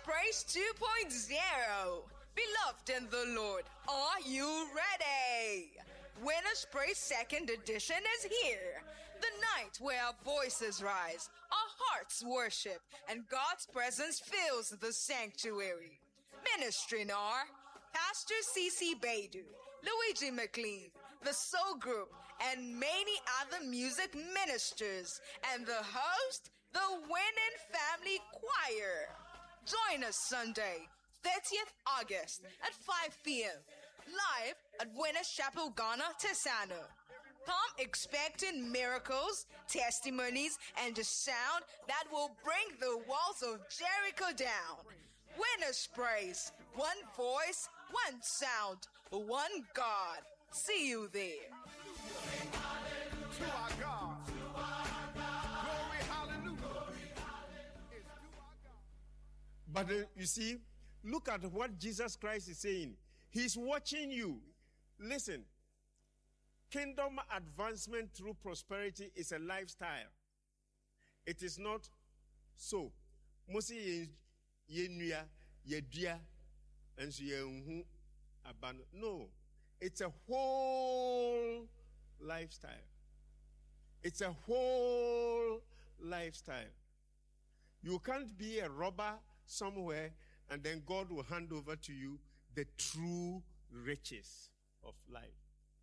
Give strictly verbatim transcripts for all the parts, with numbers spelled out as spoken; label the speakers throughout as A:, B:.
A: Praise two point oh. Beloved in the Lord, are you ready? Winners Praise second edition is here. The night where our voices rise, our hearts worship, and God's presence fills the sanctuary. Ministering are Pastor C C Baidu, Luigi McLean, the Soul Group, and many other music ministers, and the host, the Winning Family Choir. Join us Sunday, thirtieth August at five p.m. live at Winners Chapel, Ghana, Tesano. Come expecting miracles, testimonies, and a sound that will bring the walls of Jericho down. Winners Praise, one voice, one sound, one God. See you there.
B: To our God. Glory, hallelujah. It's to our God.
C: But uh, you see, look at what Jesus Christ is saying. He's watching you. Listen, kingdom advancement through prosperity is a lifestyle. It is not so. Mosi yenuya yedua enso yenhu aban. No, it's a whole lifestyle. It's a whole lifestyle. You can't be a robber somewhere and then God will hand over to you the true riches of life.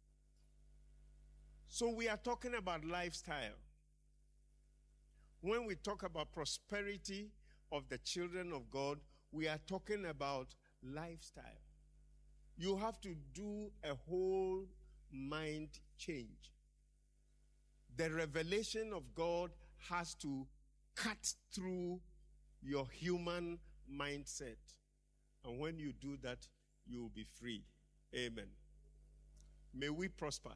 C: So we are talking about lifestyle. When we talk about prosperity of the children of God, we are talking about lifestyle. You have to do a whole mind change. The revelation of God has to cut through your human mindset. And when you do that, you will be free. Amen. May we prosper.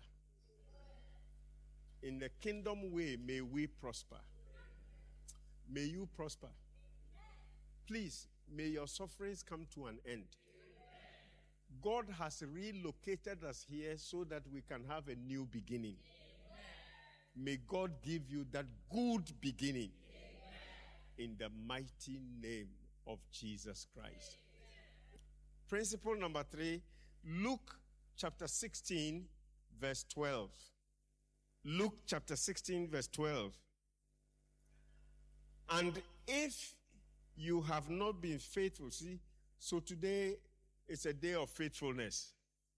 C: In the kingdom way, may we prosper. May you prosper. Please, may your sufferings come to an end. God has relocated us here so that we can have a new beginning. May God give you that good beginning. In the mighty name of Jesus Christ. Principle number three, Luke chapter sixteen, verse twelve. Luke chapter sixteen, verse twelve. And if you have not been faithful, see, so today is a day of faithfulness.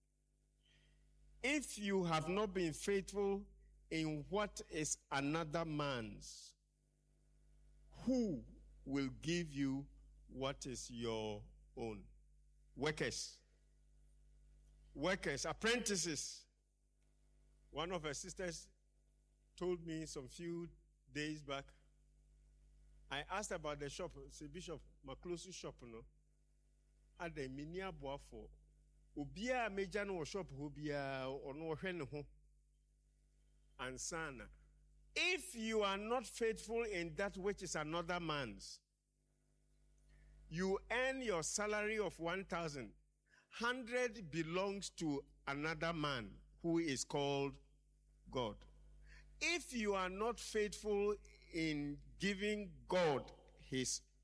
C: If you have not been faithful in what is another man's, who will give you what is your own? Workers. Workers, apprentices. One of her sisters told me some few days back. I asked about the shop. Say, Bishop, my closest shop, no. At the minia boafo. Ubia meja no shop ubia ono hwe ne ho. Ansana. If you are not faithful in that which is another man's, you earn your salary of one thousand. Hundred belongs to another man who is called God. If you are not faithful in giving God his